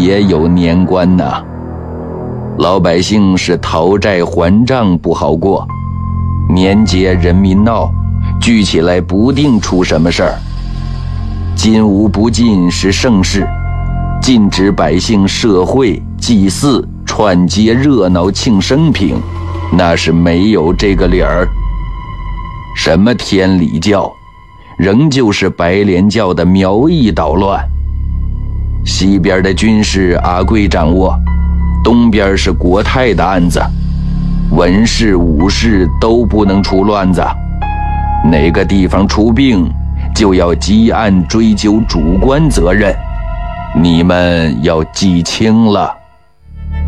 也有年关呐。老百姓是讨债还账不好过，年节人民闹，聚起来不定出什么事儿。禁无不禁是盛世，禁止百姓社会祭祀串街热闹庆生平，那是没有这个理儿。什么天理教，仍旧是白莲教的苗裔捣乱。西边的军事阿贵掌握，东边是国泰的案子，文士武士都不能出乱子，哪个地方出病就要积案追究主观责任，你们要记清了。